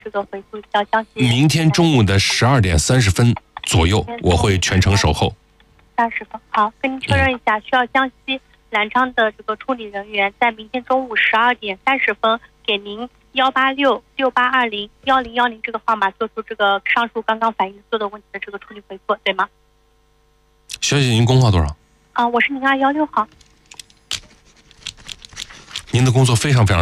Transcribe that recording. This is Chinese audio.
这个回复到江西。 明天中午的12点30分左右，我会全程守候。 30分，好，跟您确认一下，需要江西南昌的这个处理人员在明天中午12点30分给您18668201010这个号码做出这个上述刚刚反映的所有的问题的这个处理回复，对吗？ 小姐，您工号多少？ 我是0216号。 您的工作非常非常